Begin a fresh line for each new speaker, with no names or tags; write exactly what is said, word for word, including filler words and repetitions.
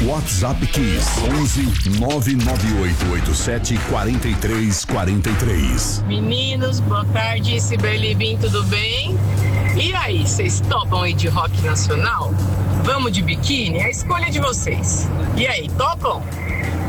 WhatsApp Kiss onze nove nove oito oito sete quatro três quatro três.
Meninos, boa tarde, Cibele e Bim, tudo bem? E aí, vocês topam ir de rock nacional? Vamos de biquíni? É a escolha de vocês. E aí, topam?